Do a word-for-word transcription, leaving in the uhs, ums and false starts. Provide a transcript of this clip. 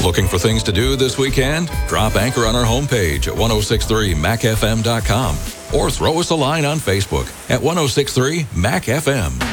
Looking for things to do this weekend? Drop Anchor on our homepage at ten sixty-three mac f m dot com or throw us a line on Facebook at ten sixty-three mac f m.